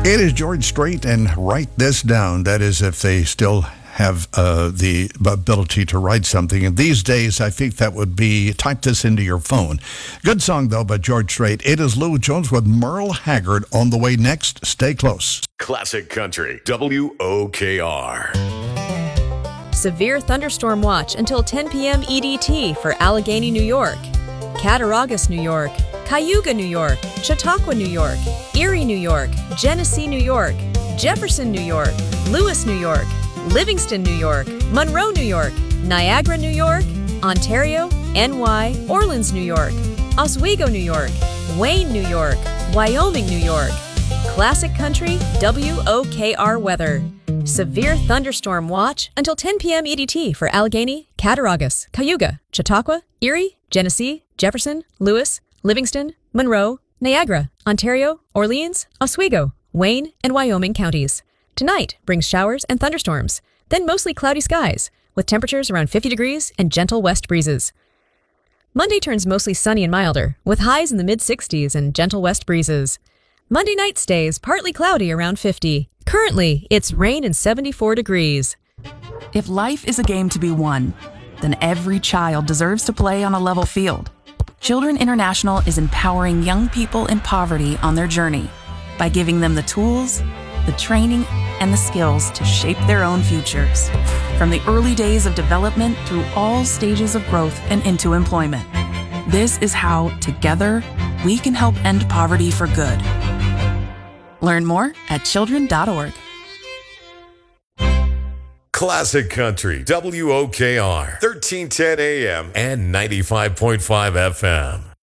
It is George Strait, and write this down. That is, if they still have the ability to write something. And these days, I think that would be type this into your phone. Good song, though, by George Strait. It is Lou Jones with Merle Haggard on the way next. Stay close. Classic Country, WOKR. Severe thunderstorm watch until 10 p.m. EDT for Allegheny, New York, Cattaraugus, New York, Cayuga, New York, Chautauqua, New York, Erie, New York, Genesee, New York, Jefferson, New York, Lewis, New York, Livingston, New York, Monroe, New York, Niagara, New York, Ontario, NY, Orleans, New York, Oswego, New York, Wayne, New York, Wyoming, New York. Classic Country, WOKR weather. Severe thunderstorm watch until 10 p.m. EDT for Allegheny, Cattaraugus, Cayuga, Chautauqua, Erie, Genesee, Jefferson, Lewis, Livingston, Monroe, Niagara, Ontario, Orleans, Oswego, Wayne, and Wyoming counties. Tonight brings showers and thunderstorms, then mostly cloudy skies, with temperatures around 50 degrees and gentle west breezes. Monday turns mostly sunny and milder, with highs in the mid-60s and gentle west breezes. Monday night stays partly cloudy around 50. Currently, it's rain and 74 degrees. If life is a game to be won, then every child deserves to play on a level field. Children International is empowering young people in poverty on their journey by giving them the tools, the training, and the skills to shape their own futures, from the early days of development through all stages of growth and into employment. This is how, together, we can help end poverty for good. Learn more at children.org. Classic Country, WOKR, 1310 AM and 95.5 FM.